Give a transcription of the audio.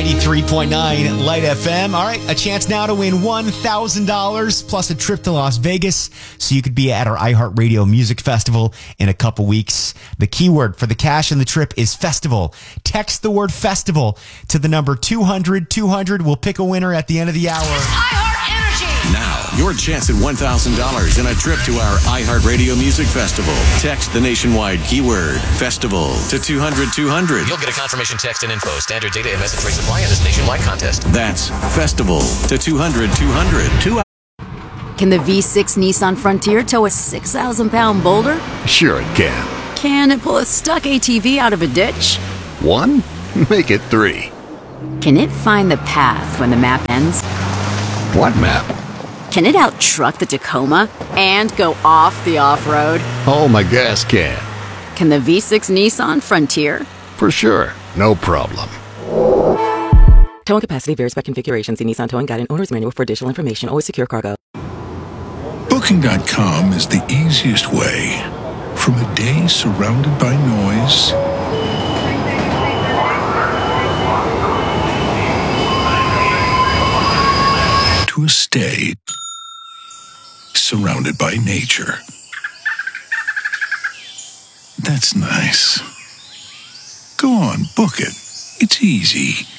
93.9 Light FM. All right, a chance now to win $1,000 plus a trip to Las Vegas so you could be at our iHeartRadio Music Festival in a couple weeks. The keyword for the cash and the trip is festival. Text the word festival to the number 200. We'll pick a winner at the end of the hour. iHeart Energy. Now, your chance at $1,000 and a trip to our iHeartRadio Music Festival. Text the nationwide keyword festival to 200. You'll get a confirmation text and info. Standard data and message rate supply in this nationwide contest. That's festival to 200. Can the V6 Nissan Frontier tow a 6,000-pound boulder? Sure it can. Can it pull a stuck ATV out of a ditch? 1? Make it 3. Can it find the path when the map ends? What map? Can it out-truck the Tacoma and go off the off-road? Oh, my gas can. Can the V6 Nissan Frontier? For sure. No problem. Towing capacity varies by configuration. See Nissan Towing Guide and Owner's Manual for additional information. Always secure cargo. Booking.com is the easiest way. From a day surrounded by noise to a stay surrounded by nature. That's nice. Go on, book it. It's easy.